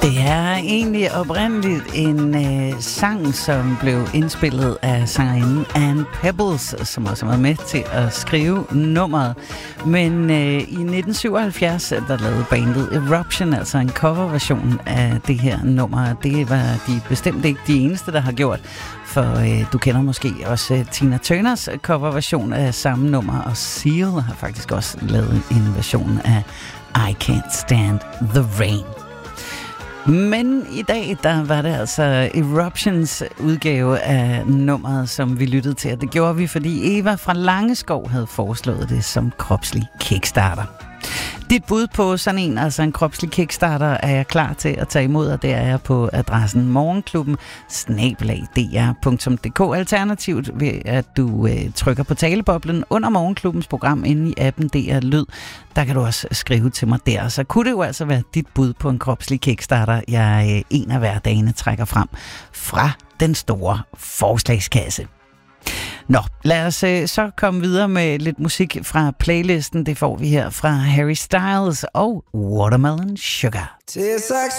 Det er egentlig oprindeligt en sang, som blev indspillet af sangerinden Ann Peebles, som også var med til at skrive nummeret. Men i 1977, der lavede bandet Eruption, altså en coverversion af det her nummer. Det var de bestemt ikke de eneste, der har gjort. For du kender måske også Tina Turners coverversion af samme nummer, og Seal har faktisk også lavet en version af I Can't Stand the Rain. Men i dag, der var det altså Eruptions udgave af nummeret, som vi lyttede til. Og det gjorde vi, fordi Eva fra Langeskov havde foreslået det som kropslig kickstarter. Dit bud på sådan en, altså en kropslig kickstarter, er jeg klar til at tage imod, og det er jeg på adressen morgenklubben@dr.dk. Alternativt ved, at du trykker på taleboblen under Morgenklubbens program inde i appen DR Lyd. Der kan du også skrive til mig der. Så kunne det jo altså være dit bud på en kropslig kickstarter, jeg en af hverdagene trækker frem fra den store forslagskasse. Nå, lad os så komme videre med lidt musik fra playlisten. Det får vi her fra Harry Styles og Watermelon Sugar.